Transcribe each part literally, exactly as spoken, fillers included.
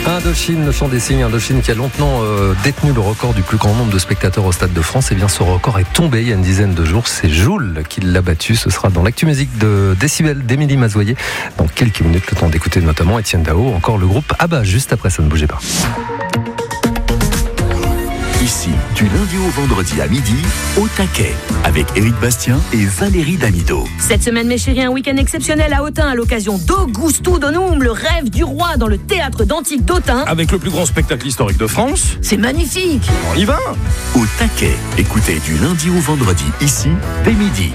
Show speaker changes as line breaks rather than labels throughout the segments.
Indochine, le chant des signes, Indochine qui a longtemps euh, détenu le record du plus grand nombre de spectateurs au Stade de France. Et bien ce record est tombé il y a une dizaine de jours. C'est Joule qui l'a battu. Ce sera dans l'actu musique de Décibel d'Émilie Mazoyer. Dans quelques minutes, le temps d'écouter notamment Étienne Dao, encore le groupe ABBA. Juste après, ça ne bougeait pas.
Ici, du lundi au vendredi à midi, au taquet, avec Éric Bastien et Valérie Damido.
Cette semaine, mes chéris, un week-end exceptionnel à Autun à l'occasion d'Augusto Donum, le rêve du roi dans le théâtre d'Antique d'Autun.
Avec le plus grand spectacle historique de France.
C'est magnifique.
On y va.
Au taquet, écoutez du lundi au vendredi, ici, dès midi.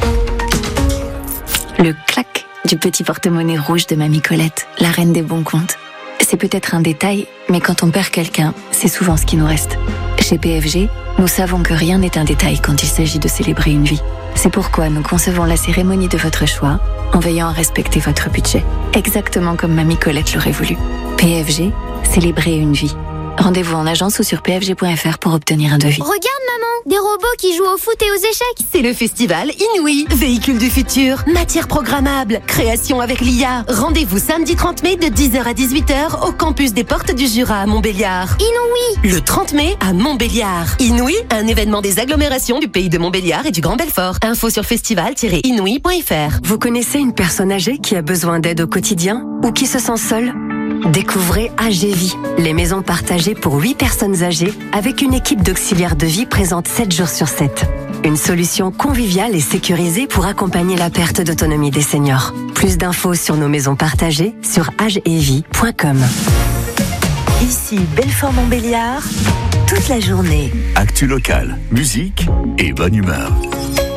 Le clac du petit porte-monnaie rouge de Mamie Colette, la reine des bons comptes. C'est peut-être un détail, mais quand on perd quelqu'un, c'est souvent ce qui nous reste. Chez P F G, nous savons que rien n'est un détail quand il s'agit de célébrer une vie. C'est pourquoi nous concevons la cérémonie de votre choix en veillant à respecter votre budget, exactement comme Mamie Colette l'aurait voulu. P F G, célébrer une vie. Rendez-vous en agence ou sur p f g point f r pour obtenir un devis.
Regarde maman, des robots qui jouent au foot et aux échecs.
C'est le festival Inouï, véhicule du futur, matière programmable, création avec l'I A. Rendez-vous samedi trente mai de dix heures à dix-huit heures au campus des Portes du Jura à Montbéliard.
Inouï.
Le trente mai à Montbéliard. Inouï, un événement des agglomérations du pays de Montbéliard et du Grand Belfort. Info sur festival tiret inouï point f r.
Vous connaissez une personne âgée qui a besoin d'aide au quotidien ou qui se sent seule ? Découvrez A G Vie, les maisons partagées pour huit personnes âgées avec une équipe d'auxiliaires de vie présente sept jours sur sept. Une solution conviviale et sécurisée pour accompagner la perte d'autonomie des seniors. Plus d'infos sur nos maisons partagées sur agevie point com.
Ici Belfort-Montbéliard, toute la journée.
Actu locale, musique et bonne humeur.